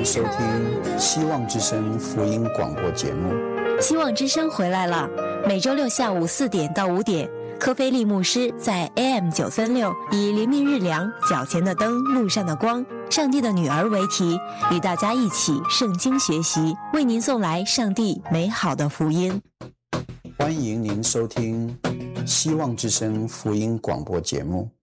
迎收听希望之声福音广播节目。 希望之声回来了，每周六下午4点到5点，科菲利牧师在 AM936以黎明日亮、脚前的灯、路上的光、上帝的女儿为题，与大家一起圣经学习，为您送来上帝美好的福音。 欢迎您收听希望之声福音广播节目。